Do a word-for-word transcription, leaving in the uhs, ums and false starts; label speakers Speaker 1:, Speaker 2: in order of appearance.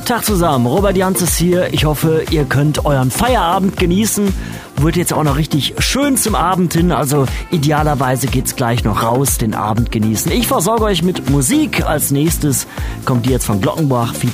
Speaker 1: Tag zusammen, Robert Janzes hier. Ich hoffe, ihr könnt euren Feierabend genießen. Wird jetzt auch noch richtig schön zum Abend hin, also idealerweise geht's gleich noch raus, den Abend genießen. Ich versorge euch mit Musik. Als nächstes kommt die jetzt von Glockenbach, featuring